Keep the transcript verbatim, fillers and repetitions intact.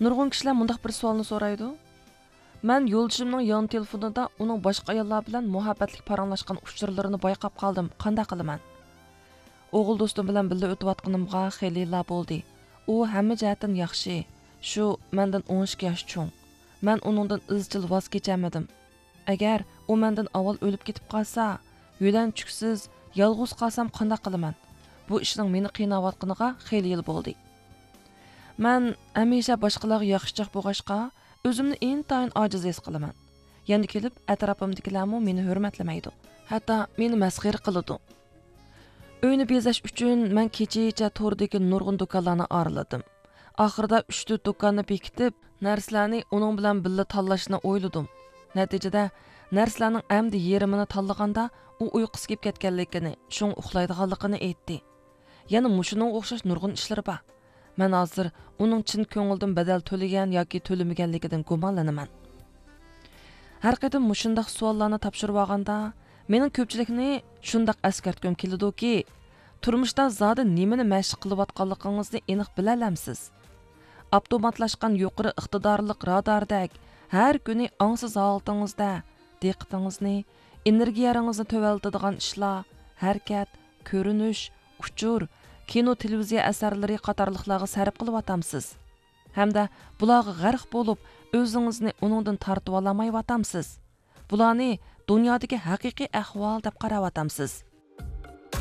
Nurg'un kishilar mundaq bir savolni so'raydi. Men yo'lchimning yon telefonida uning boshqa ayollar bilan muhabbatlik paranglashgan uchurlarini bayqab qoldim. Qanday qilaman? O'g'il do'stim bilan birga o'tayotganimga xeylilar bo'ldi. U hamma jihatdan yaxshi. Shu mendan o'n ikki yosh cho'ng. Men uningdan izchil voz kechamadim. Agar u mendan avval o'lib ketib qolsa, yo'lan chuksiz, yolg'iz qolsam qanday qilaman? Bu ishning meni qiynayotganiga xeyli yil bo'ldi. Men hamisha boshqalarga yaxshichoq bo'lg'ashqa, o'zimni intayin ojiz his qilaman. Yana kelib atrofimdagilarmi meni hurmatlamaydi. Hatto meni masxir qiladi. Uyni bezash uchun men kecha to'rdagi nurg'un do'konlarni araladim. Oxirida uch to'rt do'konni bekitib, narsalarni uning bilan birga tanlashni o'yladim. Natijada narsalarning amdi yerimini tanlaganda u uyqusi kelib ketganligini, shun uxlaydiganligini aytdi. Yana mushuning o'xshash nurg'un ishlar bor. Men hozir uning chin ko'ngildan badal to'lagan yoki to'lamaganligidan gumonlanaman. Har qaydam mushundaq savollarni topshirib olganda, mening ko'pchilikni shundaq askartgim keladi-ki, turmushda zodi nimani mashq qilayotganligingizni aniq bilalamsiz. Avtomatlashgan yuqori iqtidorli radardek har kuni ongsiz holatingizda diqqatingizni, energiyangizni to'valtadigan ishlar, harakat, ko'rinish, uchur, kino, televiziya asarlari qatorliqlarga sarf qilyapsiz. Hamda bularga g'arq bo'lib, o'zingizni uningdan tortib olamayapsiz. Bularni dunyodagi haqiqiy ahvol deb qarayapsiz.